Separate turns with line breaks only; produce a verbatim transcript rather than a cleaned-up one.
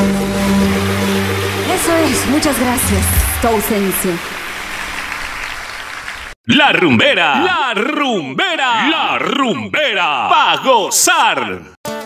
Eso es, muchas gracias. Tu ausencia.
La rumbera, la rumbera, la rumbera, pa' gozar.